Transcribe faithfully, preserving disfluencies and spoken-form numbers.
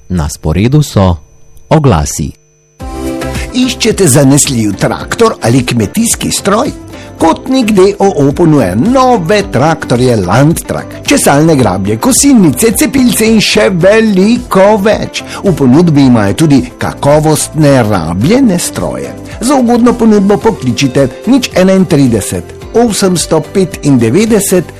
Na sporedu so oglasi. Iščete zanesljiv traktor ali kmetijski stroj? Kotnik D O O ponuja nove traktorje Landtrak, česalne grablje, kosilnice, cepilce in še veliko več. V ponudbi imajo tudi kakovostne rabljene stroje. Za ugodno ponudbo pokličite nič enaintrideset osemsto petindevetdeset